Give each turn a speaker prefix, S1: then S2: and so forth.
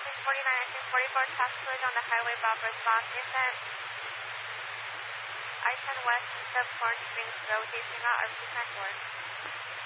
S1: engine 44, top collision on the highway, Bob respond. Descent I-10 west of Corn Springs Road, chasing out RP 94.